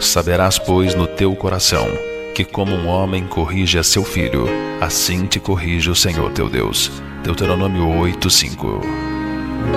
Saberás, pois, no teu coração, que como um homem corrige a seu filho, assim te corrige o Senhor teu Deus. Deuteronômio 8:5.